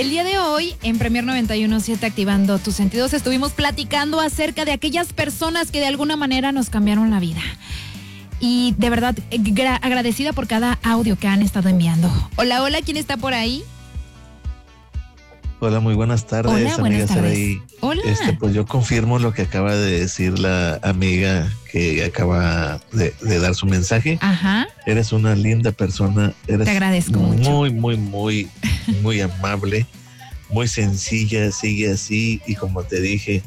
El día de hoy, en Premier 91.7 Activando tus Sentidos, estuvimos platicando acerca de aquellas personas que de alguna manera nos cambiaron la vida. Y de verdad, agradecida por cada audio que han estado enviando. Hola, hola, ¿quién está por ahí? Hola, muy buenas tardes. Hola, buenas tardes. Saraí. Hola. Pues yo confirmo lo que acaba de decir la amiga que acaba de dar su mensaje. Ajá. Eres una linda persona. Eres Te agradezco mucho. muy amable, muy sencilla, sigue así. Y como te dije,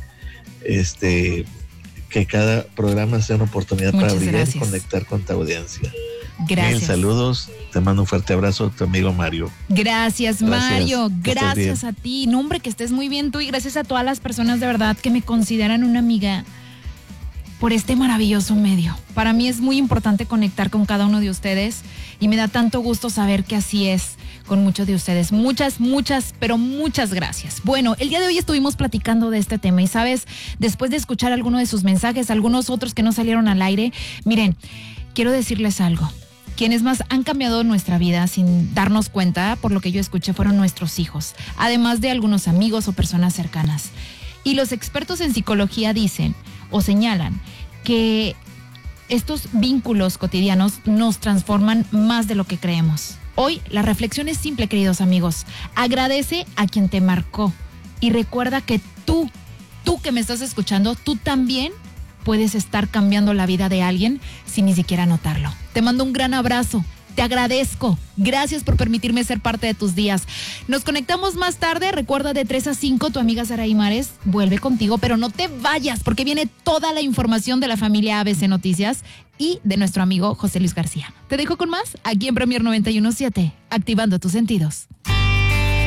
que cada programa sea una oportunidad Muchas para brillar gracias. y conectar con tu audiencia. Gracias. Mil saludos, te mando un fuerte abrazo, tu amigo Mario. Gracias, Mario. Que estés Gracias bien. a ti. No, hombre, que estés muy bien tú y gracias a todas las personas de verdad que me consideran una amiga por este maravilloso medio. Para mí es muy importante conectar con cada uno de ustedes y me da tanto gusto saber que así es con muchos de ustedes. Muchas, pero muchas gracias. Bueno, el día de hoy estuvimos platicando de este tema y sabes, después de escuchar algunos de sus mensajes, algunos otros que no salieron al aire, miren, quiero decirles algo. Quienes más han cambiado nuestra vida sin darnos cuenta, por lo que yo escuché, fueron nuestros hijos, además de algunos amigos o personas cercanas. Y los expertos en psicología dicen o señalan que estos vínculos cotidianos nos transforman más de lo que creemos. Hoy la reflexión es simple, queridos amigos. Agradece a quien te marcó y recuerda que tú que me estás escuchando, tú también puedes estar cambiando la vida de alguien sin ni siquiera notarlo. Te mando un gran abrazo. Te agradezco. Gracias por permitirme ser parte de tus días. Nos conectamos más tarde. Recuerda, de 3 a 5, tu amiga Saraí Mares vuelve contigo, pero no te vayas porque viene toda la información de la familia ABC Noticias y de nuestro amigo José Luis García. Te dejo con más aquí en Premier 91.7, activando tus sentidos.